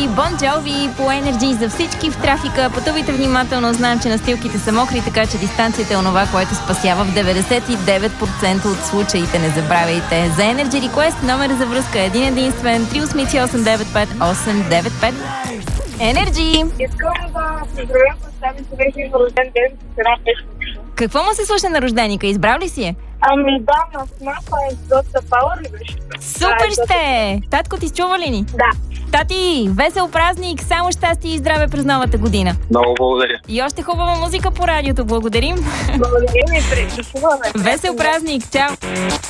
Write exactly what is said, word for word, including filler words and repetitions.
Energy, Bon Jovi по Energy за всички в трафика. Пътувайте внимателно, знаем, че настилките са мокри, така че дистанцията е онова, което спасява в деветдесет и девет процента от случаите. Не забравяйте. За Energy Request номер за връзка е един единствен три осем осем девет пет осем девет пет. Energy! Искам да поздравя представи човек за рожден ден с една песен. Какво му се слуша на рожденика? Избрал ли си е? Ами да, на снапа е доста пауър ли беше? Супер сте! Татко ти чува ли ни? Да. Тати, весел празник, само щастие и здраве през новата година. Много благодаря. И още хубава музика по радиото. Благодарим. Благодаря ми, пречуваме. Весел празник, чао!